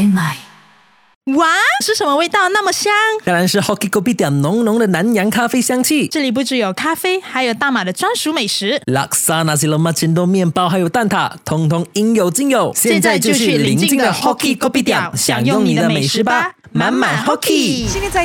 才买。 哇，是什么味道那么香？ 当然是 Hoki Kopitiam 浓浓的南洋咖啡香气。 这里不只有咖啡，还有大马的专属美食。 Laksa Nasi Lemak Cendol 面包还有蛋挞，通通应有尽有。 现在就去邻近的 Hoki Kopitiam 享用你的美食吧，满满 Hoki。 现在在